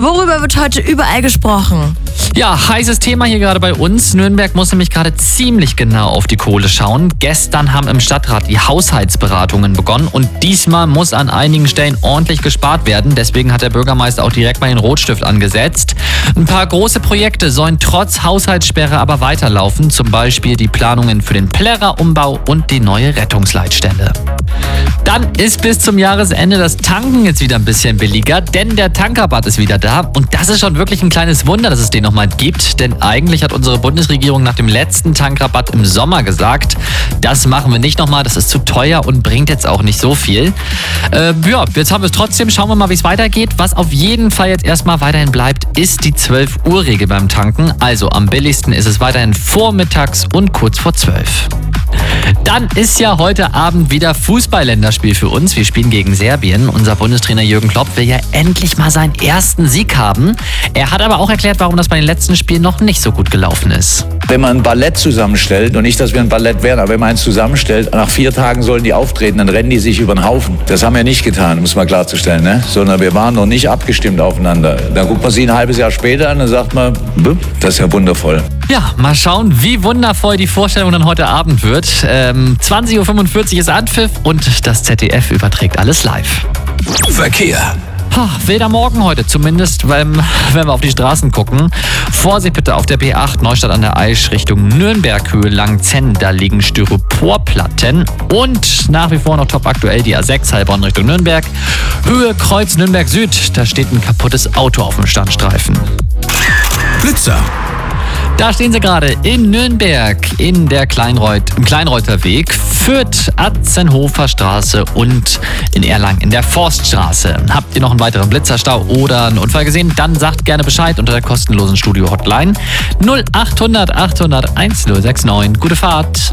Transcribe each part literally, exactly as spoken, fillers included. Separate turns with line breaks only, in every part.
Worüber wird heute überall gesprochen?
Ja, heißes Thema hier gerade bei uns. Nürnberg muss nämlich gerade ziemlich genau auf die Kohle schauen. Gestern haben im Stadtrat die Haushaltsberatungen begonnen und diesmal muss an einigen Stellen ordentlich gespart werden. Deswegen hat der Bürgermeister auch direkt mal den Rotstift angesetzt. Ein paar große Projekte sollen trotz Haushaltssperre aber weiterlaufen. Zum Beispiel die Planungen für den Plärrer-Umbau und die neue Rettungsleitstelle. Dann ist bis zum Jahresende das Tanken jetzt wieder ein bisschen billiger, denn der Tankrabatt ist wieder da. Und das ist schon wirklich ein kleines Wunder, dass es den nochmal gibt. Denn eigentlich hat unsere Bundesregierung nach dem letzten Tankrabatt im Sommer gesagt, das machen wir nicht nochmal, das ist zu teuer und bringt jetzt auch nicht so viel. Äh, ja, jetzt haben wir es trotzdem. Schauen wir mal, wie es weitergeht. Was auf jeden Fall jetzt erstmal weiterhin bleibt, ist die zwölf Uhr Regel beim Tanken. Also am billigsten ist es weiterhin vormittags und kurz vor zwölf. Dann ist ja heute Abend wieder Fußball-Länderspiel für uns. Wir spielen gegen Serbien. Unser Bundestrainer Jürgen Klopp will ja endlich mal seinen ersten Sieg haben. Er hat aber auch erklärt, warum das bei den letzten Spielen noch nicht so gut gelaufen ist.
Wenn man ein Ballett zusammenstellt, und nicht, dass wir ein Ballett wären, aber wenn man eins zusammenstellt, nach vier Tagen sollen die auftreten, dann rennen die sich über den Haufen. Das haben wir nicht getan, um es mal klarzustellen, ne? Sondern wir waren noch nicht abgestimmt aufeinander. Dann guckt man sie ein halbes Jahr später an und sagt man, das ist ja wundervoll.
Ja, mal schauen, wie wundervoll die Vorstellung dann heute Abend wird. Ähm, zwanzig Uhr fünfundvierzig ist Anpfiff und das Z D F überträgt alles live.
Verkehr.
Ha, wilder Morgen heute, zumindest wenn, wenn wir auf die Straßen gucken. Vorsicht bitte auf der B acht Neustadt an der Aisch Richtung Nürnberg, Höhe Langzenn. Da liegen Styroporplatten. Und nach wie vor noch top aktuell die A sechs Heilbronn Richtung Nürnberg. Höhe Kreuz Nürnberg Süd. Da steht ein kaputtes Auto auf dem Standstreifen.
Blitzer.
Da stehen sie gerade in Nürnberg in der Kleinreuth, im Kleinreuther-Weg, Fürth, Atzenhofer Straße und in Erlangen in der Forststraße. Habt ihr noch einen weiteren Blitzerstau oder einen Unfall gesehen? Dann sagt gerne Bescheid unter der kostenlosen Studio-Hotline null achthundert achthundert1069. Gute Fahrt.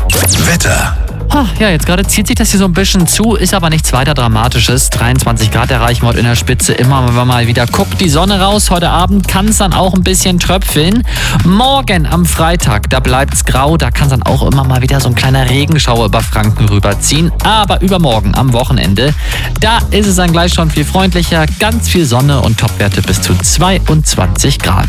Wetter.
Ja, jetzt gerade zieht sich das hier so ein bisschen zu, ist aber nichts weiter Dramatisches. dreiundzwanzig Grad erreichen wir heute in der Spitze. Immer wenn man mal wieder guckt, die Sonne raus. Heute Abend kann es dann auch ein bisschen tröpfeln. Morgen am Freitag, da bleibt es grau. Da kann es dann auch immer mal wieder so ein kleiner Regenschauer über Franken rüberziehen. Aber übermorgen am Wochenende, da ist es dann gleich schon viel freundlicher. Ganz viel Sonne und Topwerte bis zu zweiundzwanzig Grad.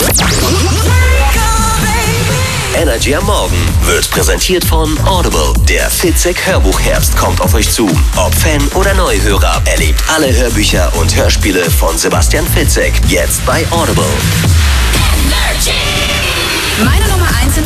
Energy am Morgen wird präsentiert von Audible. Der Fitzek Hörbuchherbst kommt auf euch zu. Ob Fan oder Neuhörer, erlebt alle Hörbücher und Hörspiele von Sebastian Fitzek jetzt bei Audible.
Meine Nummer eins